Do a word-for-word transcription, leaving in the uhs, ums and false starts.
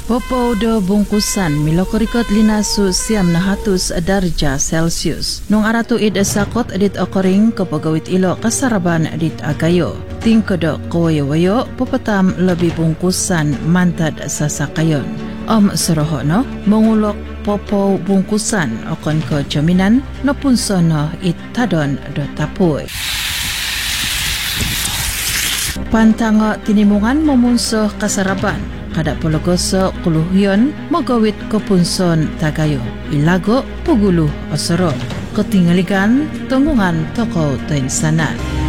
Popo do bungkusan milokorikot linasu siam na hatus darja Celsius. Nung aratu id sakot edit okoring kapagawit ilo kasaraban edit agayo. Tingkodok kawayo-wayo pupatam lebih bungkusan mantad sasakayon. Om serohono mengulok popo bungkusan okon ke jaminan no punsono it tadon do tapuy. Pantango tinimungan memunsuh kasaraban. Kada pologoso kuluhyon magawit kepunson tagayo. Ilago puguluh osoro. Ketinggalikan tunggungan toko tensanan.